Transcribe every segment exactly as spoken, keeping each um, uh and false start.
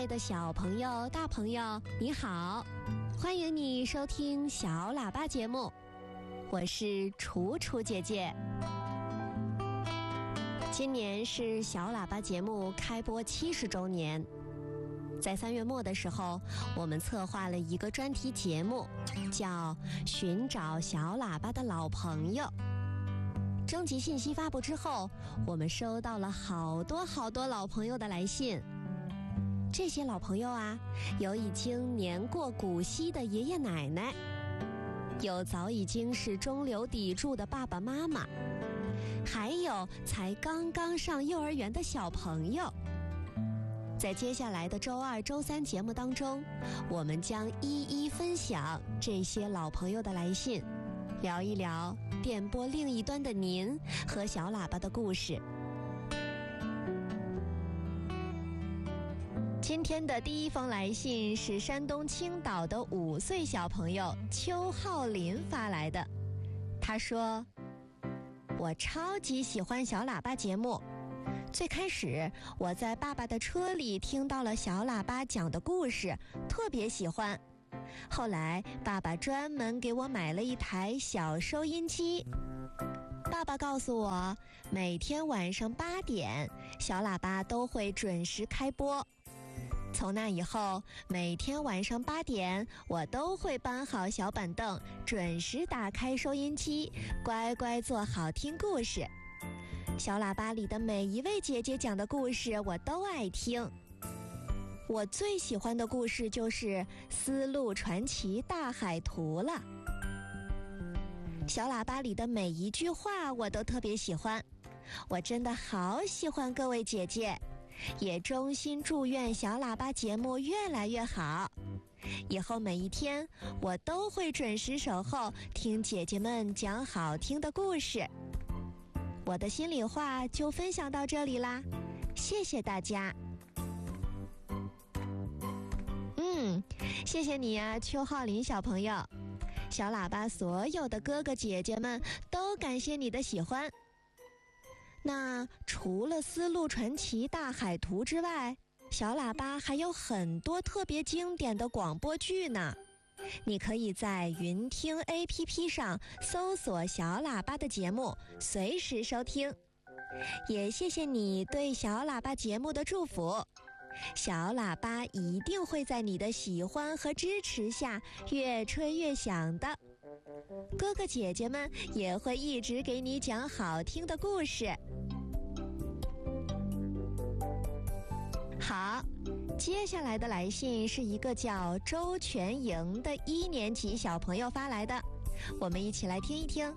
爱的小朋友、大朋友，你好，欢迎你收听小喇叭节目，我是楚楚姐姐。今年是小喇叭节目开播七十周年，在三月末的时候，我们策划了一个专题节目，叫《寻找小喇叭的老朋友》。征集信息发布之后，我们收到了好多好多老朋友的来信。这些老朋友啊，有已经年过古稀的爷爷奶奶，有早已经是中流砥柱的爸爸妈妈，还有才刚刚上幼儿园的小朋友。在接下来的周二、周三节目当中，我们将一一分享这些老朋友的来信，聊一聊电波另一端的您和小喇叭的故事。今天的第一封来信是山东青岛的五岁小朋友邱浩林发来的。他说：我超级喜欢小喇叭节目，最开始我在爸爸的车里听到了小喇叭讲的故事，特别喜欢。后来爸爸专门给我买了一台小收音机，爸爸告诉我每天晚上八点小喇叭都会准时开播。从那以后，每天晚上八点我都会搬好小板凳，准时打开收音机，乖乖坐好听故事。小喇叭里的每一位姐姐讲的故事我都爱听。我最喜欢的故事就是《丝路传奇大海图》了。小喇叭里的每一句话我都特别喜欢，我真的好喜欢各位姐姐，也衷心祝愿小喇叭节目越来越好。以后每一天我都会准时守候，听姐姐们讲好听的故事。我的心里话就分享到这里啦，谢谢大家。嗯，谢谢你啊，邱浩林小朋友。小喇叭所有的哥哥姐姐们都感谢你的喜欢。那除了《丝路传奇大海图》之外，小喇叭还有很多特别经典的广播剧呢。你可以在云听 A P P 上搜索小喇叭的节目，随时收听。也谢谢你对小喇叭节目的祝福，小喇叭一定会在你的喜欢和支持下越吹越响的。哥哥姐姐们也会一直给你讲好听的故事。好，接下来的来信是一个叫周全莹的一年级小朋友发来的，我们一起来听一听。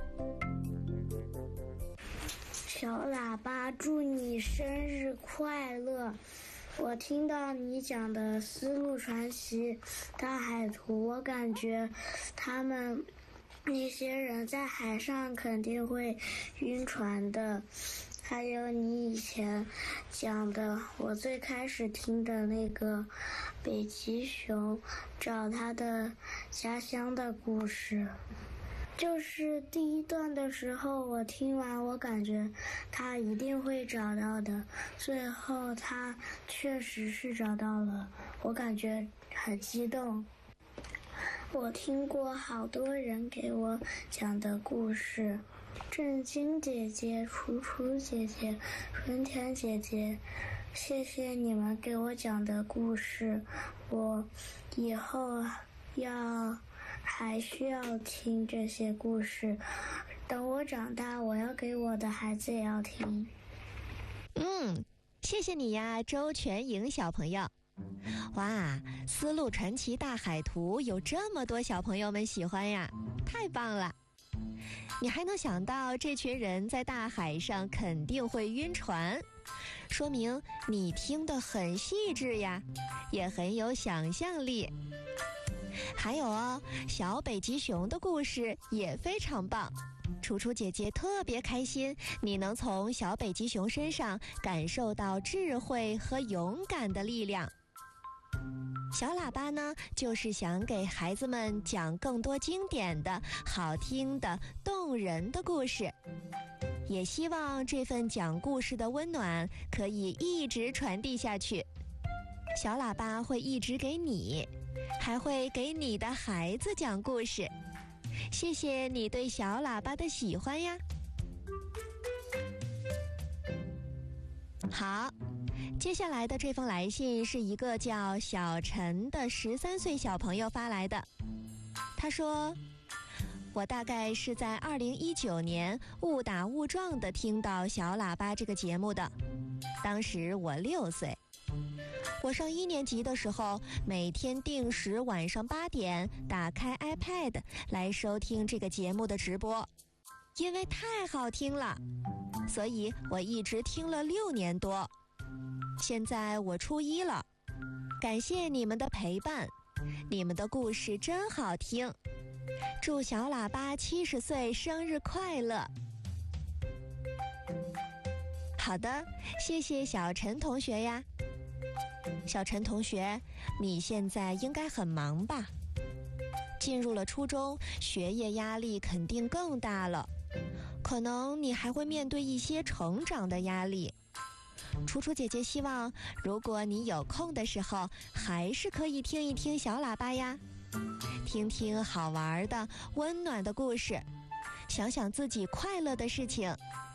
小喇叭，祝你生日快乐！我听到你讲的《丝路传奇大海图》，我感觉他们那些人在海上肯定会晕船的。还有你以前讲的，我最开始听的那个北极熊找他的家乡的故事，就是第一段的时候，我听完我感觉他一定会找到的，最后他确实是找到了，我感觉很激动。我听过好多人给我讲的故事，正晶姐姐、楚楚姐姐、春天姐姐，谢谢你们给我讲的故事，我以后要还需要听这些故事，等我长大我要给我的孩子也要听。 嗯，谢谢你呀，周全莹小朋友。哇，《丝路传奇大海图》有这么多小朋友们喜欢呀，太棒了！你还能想到这群人在大海上肯定会晕船，说明你听得很细致呀，也很有想象力。还有哦，小北极熊的故事也非常棒，楚楚姐姐特别开心，你能从小北极熊身上感受到智慧和勇敢的力量。小喇叭呢，就是想给孩子们讲更多经典的、好听的、动人的故事，也希望这份讲故事的温暖可以一直传递下去。 小喇叭会一直给你，还会给你的孩子讲故事。谢谢你对小喇叭的喜欢呀。好，接下来的这封来信是一个叫小陈的十三岁小朋友发来的。他说，我大概是在二零一九年误打误撞地听到小喇叭这个节目的，当时我六岁。我上一年级的时候，每天定时晚上八点打开 iPad 来收听这个节目的直播，因为太好听了，所以我一直听了六年多。现在我初一了，感谢你们的陪伴，你们的故事真好听。祝小喇叭七十岁生日快乐！好的，谢谢小陈同学呀。小陈同学，你现在应该很忙吧？进入了初中，学业压力肯定更大了，可能你还会面对一些成长的压力。楚楚姐姐希望，如果你有空的时候，还是可以听一听小喇叭呀，听听好玩的、温暖的故事，想想自己快乐的事情。